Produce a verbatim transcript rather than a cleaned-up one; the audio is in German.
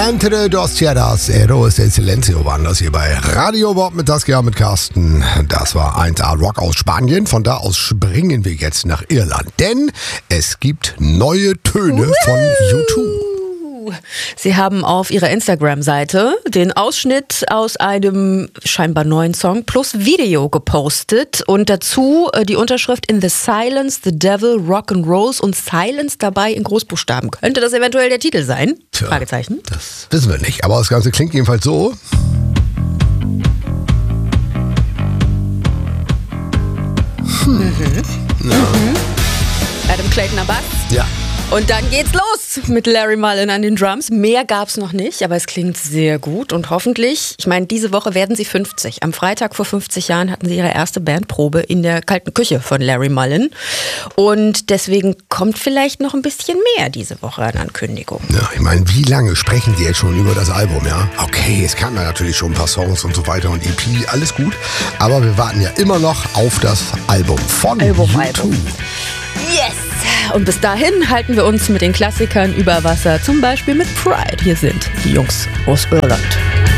Entre dos tierras, Eros del Silencio waren das hier bei Radio Bob mit Saskia mit Carsten. Das war eins A Rock aus Spanien. Von da aus springen wir jetzt nach Irland, denn es gibt neue Töne von U zwei. Sie haben auf ihrer Instagram-Seite den Ausschnitt aus einem scheinbar neuen Song plus Video gepostet und dazu die Unterschrift In the Silence, the Devil, Rock'n'Rolls und Silence dabei in Großbuchstaben. Könnte das eventuell der Titel sein? Tja, Fragezeichen. Das wissen wir nicht, aber das Ganze klingt jedenfalls so. Hm. Mhm. Ja. Mhm. Adam Clayton am Bass. Ja. Und dann geht's los mit Larry Mullen an den Drums. Mehr gab's noch nicht, aber es klingt sehr gut. Und hoffentlich, ich meine, diese Woche werden sie fünfzig. Am Freitag vor fünfzig Jahren hatten sie ihre erste Bandprobe in der kalten Küche von Larry Mullen. Und deswegen kommt vielleicht noch ein bisschen mehr diese Woche an Ankündigung. Ja, ich meine, wie lange sprechen sie jetzt schon über das Album, ja? Okay, es kamen ja natürlich schon ein paar Songs und so weiter und E P, alles gut. Aber wir warten ja immer noch auf das Album von Album, U zwei. Album. Yes! Und bis dahin halten wir uns mit den Klassikern über Wasser, zum Beispiel mit Pride. Hier sind die Jungs aus Irland.